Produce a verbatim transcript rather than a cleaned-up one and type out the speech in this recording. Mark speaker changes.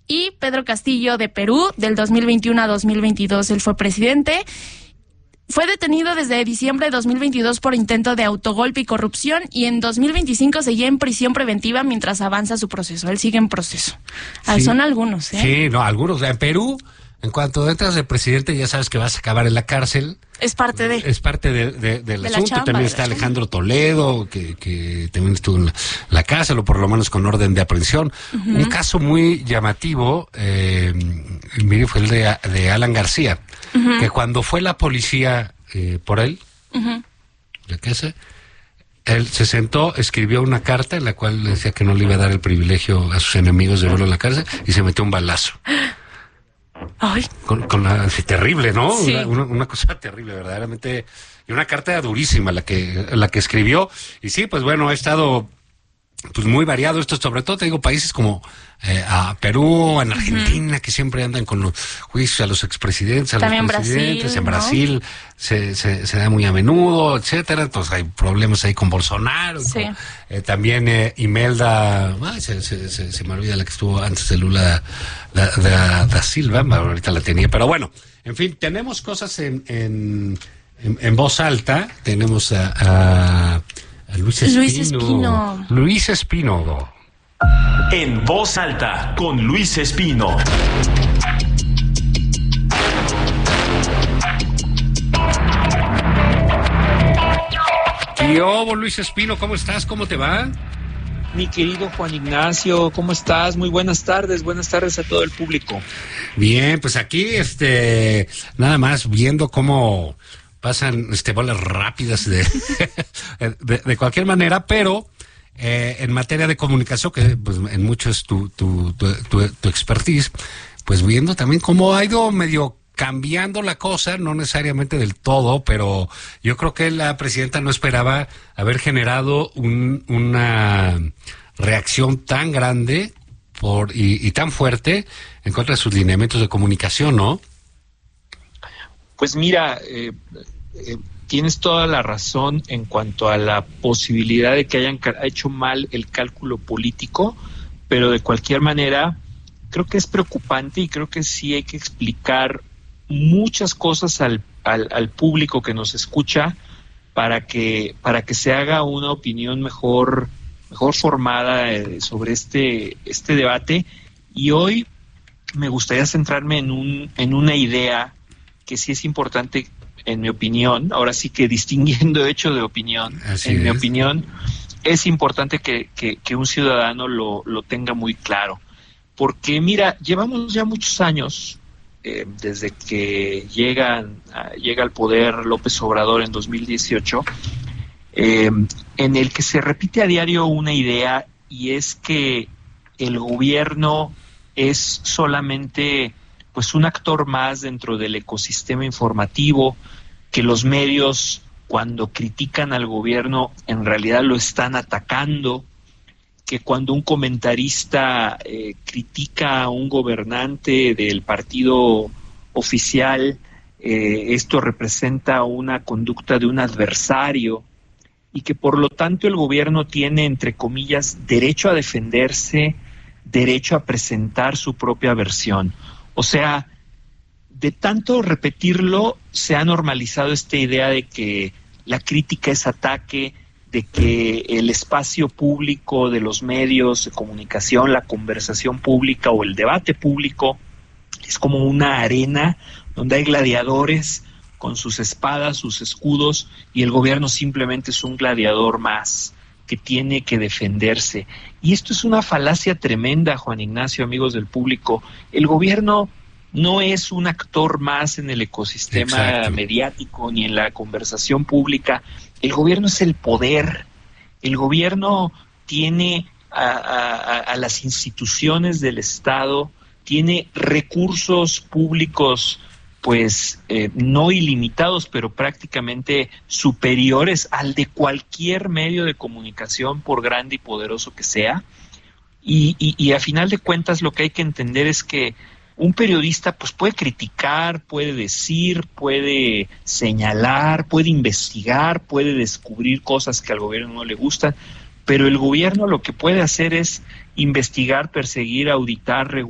Speaker 1: y Pedro Castillo de Perú, del dos mil veintiuno a dos mil veintidós él fue presidente. Fue detenido desde diciembre de dos mil veintidós por intento de autogolpe y corrupción, y en dos mil veinticinco seguía en prisión preventiva mientras avanza su proceso. Él sigue en proceso. Sí. Son algunos, ¿eh?
Speaker 2: Sí, no, algunos. En Perú, en cuanto entras de presidente, ya sabes que vas a acabar en la cárcel.
Speaker 1: Es parte de...
Speaker 2: Es parte de, de, del
Speaker 1: de
Speaker 2: asunto.
Speaker 1: Chamba,
Speaker 2: también está Alejandro Toledo, que, que también estuvo en la, la cárcel, o por lo menos con orden de aprehensión. Uh-huh. Un caso muy llamativo, eh, mire, fue el de, de Alan García, uh-huh. que cuando fue la policía eh, por él, uh-huh. ¿de qué sé? Él se sentó, escribió una carta en la cual decía que no le iba a dar el privilegio a sus enemigos de verlo en la cárcel, y se metió un balazo.
Speaker 1: Ay.
Speaker 2: Con, con la, sí, terrible, ¿no?
Speaker 1: Sí.
Speaker 2: Una, una, una cosa terrible, verdaderamente. Y una carta durísima la que, la que escribió. Y sí, pues bueno, ha estado pues muy variado esto, sobre todo, te digo, países como eh, a Perú, en Argentina, uh-huh. que siempre andan con los juicios a los expresidentes, a
Speaker 1: También
Speaker 2: los presidentes.
Speaker 1: Brasil,
Speaker 2: en
Speaker 1: ¿no?
Speaker 2: Brasil se, se, se da muy a menudo, etcétera. Entonces hay problemas ahí con Bolsonaro.
Speaker 1: Sí.
Speaker 2: Con, eh, también eh, Imelda, ay, se, se, se, se me olvida la que estuvo antes de Lula da, da, da Silva, ahorita la tenía. Pero bueno, en fin, tenemos cosas en, en, en, en voz alta. Tenemos a... a Luis Espino.
Speaker 1: Luis Espino.
Speaker 2: Luis Espino.
Speaker 3: En voz alta con Luis Espino.
Speaker 2: ¿Qué hubo, Luis Espino? ¿Cómo estás? ¿Cómo te va?
Speaker 4: Mi querido Juan Ignacio, ¿cómo estás? Muy buenas tardes, buenas tardes a todo el público.
Speaker 2: Bien, pues aquí, este, nada más viendo cómo pasan este bolas rápidas de, de, de cualquier manera, pero eh, en materia de comunicación, que pues en mucho es tu, tu, tu, tu, tu expertise, pues viendo también cómo ha ido medio cambiando la cosa, no necesariamente del todo, pero yo creo que la presidenta no esperaba haber generado un, una reacción tan grande por y, y tan fuerte en contra de sus lineamientos de comunicación, ¿no?
Speaker 4: Pues mira, eh, eh, tienes toda la razón en cuanto a la posibilidad de que hayan ca- hecho mal el cálculo político, pero de cualquier manera creo que es preocupante y creo que sí hay que explicar muchas cosas al, al, al público que nos escucha para que para que se haga una opinión mejor mejor formada eh, sobre este este debate. Y hoy me gustaría centrarme en un en una idea que sí es importante, en mi opinión, ahora sí que distinguiendo hecho de opinión,
Speaker 2: Así
Speaker 4: en
Speaker 2: es.
Speaker 4: mi opinión, es importante que, que, que un ciudadano lo, lo tenga muy claro. Porque mira, llevamos ya muchos años, eh, desde que llegan, uh, llega al poder López Obrador en dos mil dieciocho, eh, en el que se repite a diario una idea, y es que el gobierno es solamente pues un actor más dentro del ecosistema informativo, que los medios cuando critican al gobierno en realidad lo están atacando, que cuando un comentarista eh, critica a un gobernante del partido oficial, eh, esto representa una conducta de un adversario, y que por lo tanto el gobierno tiene, entre comillas, derecho a defenderse, derecho a presentar su propia versión. O sea, de tanto repetirlo, se ha normalizado esta idea de que la crítica es ataque, de que el espacio público de los medios de comunicación, la conversación pública o el debate público es como una arena donde hay gladiadores con sus espadas, sus escudos, y el gobierno simplemente es un gladiador más que tiene que defenderse. Y esto es una falacia tremenda, Juan Ignacio, amigos del público. El gobierno no es un actor más en el ecosistema Exacto. mediático ni en la conversación pública. El gobierno es el poder. El gobierno tiene a, a, a las instituciones del Estado, tiene recursos públicos pues eh, no ilimitados, pero prácticamente superiores al de cualquier medio de comunicación, por grande y poderoso que sea. Y, y, y a final de cuentas lo que hay que entender es que un periodista pues puede criticar, puede decir, puede señalar, puede investigar, puede descubrir cosas que al gobierno no le gustan, pero el gobierno lo que puede hacer es investigar, perseguir, auditar, regular.